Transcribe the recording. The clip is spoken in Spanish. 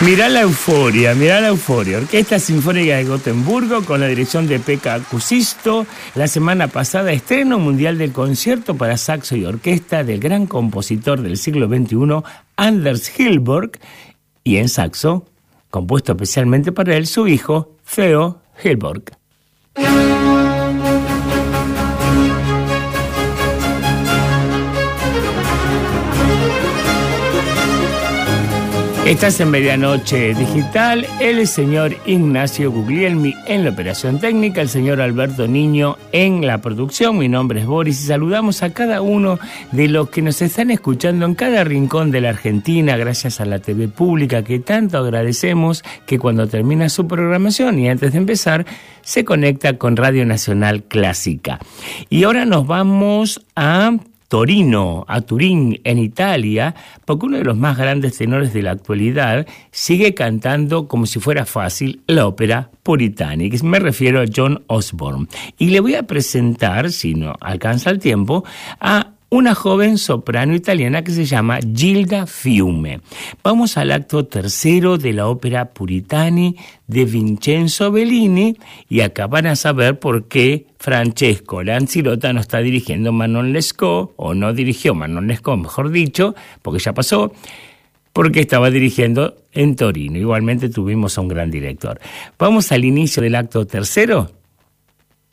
Mirá la euforia. Orquesta Sinfónica de Gotemburgo con la dirección de Pekka Kuusisto. La semana pasada estreno mundial del concierto para saxo y orquesta del gran compositor del siglo XXI, Anders Hillborg, y en saxo, compuesto especialmente para él, su hijo, Theo Hillborg. Estás en Medianoche Digital, el señor Ignacio Guglielmi en la operación técnica, el señor Alberto Niño en la producción. Mi nombre es Boris y saludamos a cada uno de los que nos están escuchando en cada rincón de la Argentina, gracias a la TV pública, que tanto agradecemos, que cuando termina su programación y antes de empezar, se conecta con Radio Nacional Clásica. Y ahora nos vamos a Torino, a Turín, en Italia, porque uno de los más grandes tenores de la actualidad sigue cantando como si fuera fácil la ópera Puritani, que me refiero a John Osborne. Y le voy a presentar, si no alcanza el tiempo, a una joven soprano italiana que se llama Gilda Fiume. Vamos al acto tercero de la ópera Puritani de Vincenzo Bellini y acá van a saber por qué Francesco Lanzillotta no está dirigiendo Manon Lescaut, o no dirigió Manon Lescaut, mejor dicho, porque ya pasó, porque estaba dirigiendo en Torino. Igualmente tuvimos a un gran director. Vamos al inicio del acto tercero